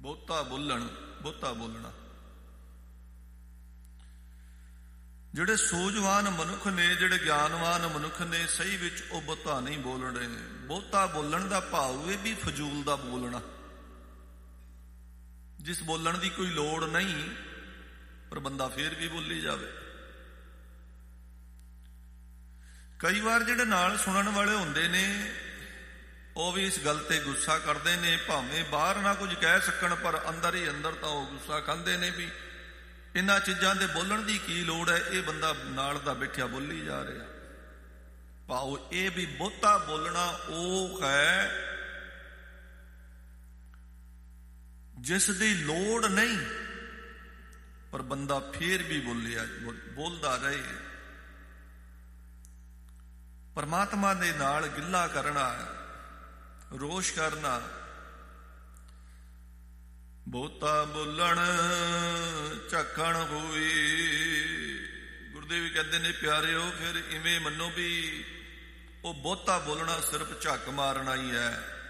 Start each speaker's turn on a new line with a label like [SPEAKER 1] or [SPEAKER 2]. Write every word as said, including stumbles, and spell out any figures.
[SPEAKER 1] ਬਹੁਤਾ ਬੋਲਣ, ਬਹੁਤਾ ਬੋਲਣਾ। ਜਿਹੜੇ ਸੂਝਵਾਨ ਮਨੁੱਖ ਨੇ, ਜਿਹੜੇ ਗਿਆਨਵਾਨ ਮਨੁੱਖ ਨੇ, ਸਹੀ ਵਿੱਚ ਉਹ ਬਹੁਤਾ ਨਹੀਂ ਬੋਲ ਰਹੇ। ਬਹੁਤਾ ਬੋਲਣ ਦਾ ਭਾਵ ਇਹ ਵੀ ਫਜ਼ੂਲ ਦਾ ਬੋਲਣਾ, ਜਿਸ ਬੋਲਣ ਦੀ ਕੋਈ ਲੋੜ ਨਹੀਂ ਪਰ ਬੰਦਾ ਫੇਰ ਵੀ ਬੋਲੀ ਜਾਵੇ। ਕਈ ਵਾਰ ਜਿਹੜੇ ਨਾਲ ਸੁਣਨ ਵਾਲੇ ਹੁੰਦੇ ਨੇ ਉਹ ਵੀ ਇਸ ਗੱਲ ਤੇ ਗੁੱਸਾ ਕਰਦੇ ਨੇ, ਭਾਵੇਂ ਬਾਹਰ ਨਾ ਕੁਝ ਕਹਿ ਸਕਣ ਪਰ ਅੰਦਰ ਹੀ ਅੰਦਰ ਤਾਂ ਉਹ ਗੁੱਸਾ ਖਾਂਦੇ ਨੇ ਵੀ ਇਹਨਾਂ ਚੀਜ਼ਾਂ ਦੇ ਬੋਲਣ ਦੀ ਕੀ ਲੋੜ ਹੈ, ਇਹ ਬੰਦਾ ਨਾਲ ਦਾ ਬੈਠਿਆ ਬੋਲੀ ਜਾ ਰਿਹਾ। ਭਾਵ ਇਹ ਵੀ ਬਹੁਤਾ ਬੋਲਣਾ ਉਹ ਹੈ ਜਿਸ ਦੀ ਲੋੜ ਨਹੀਂ ਪਰ ਬੰਦਾ ਫੇਰ ਵੀ ਬੋਲਿਆ ਬੋਲਦਾ ਰਹੇ। ਪਰਮਾਤਮਾ ਦੇ ਨਾਲ ਗਿੱਲਾ ਕਰਨਾ, ਰੋਸ਼ ਕਰਨਾ। ਬਹੁਤਾ ਬੋਲਣ ਝੱਕਣ ਹੋਈ। ਗੁਰਦੇਵ ਕਹਿੰਦੇ ਨੇ ਪਿਆਰਿਓ, ਫਿਰ ਇਵੇਂ ਮੰਨੋ ਵੀ ਉਹ ਬਹੁਤਾ ਬੋਲਣਾ ਸਿਰਫ ਝੱਕ ਮਾਰਨਾ ਹੀ ਹੈ।